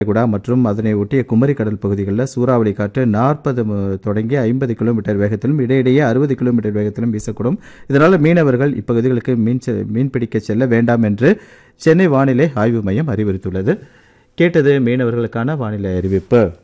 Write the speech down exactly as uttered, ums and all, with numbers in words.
குடா மற்றும் அதனை ஒட்டிய குமரி கடல் பகுதிகளில் சூறாவளி காற்று நாற்பது தொடங்கி ஐம்பது கிலோமீட்டர் வேகத்திலும் இடையிடையே அறுபது கிலோமீட்டர் வேகத்திலும் வீசக்கூடும். இதனால் மீனவர்கள் இப்பகுதிகளுக்கு மீன் மீன்பிடிக்க செல்ல வேண்டாம் என்று சென்னை வானிலை ஆய்வு மையம் அறிவுறுத்தியுள்ளது. கேட்டது மீனவர்களுக்கான வானிலை அறிவிப்பு.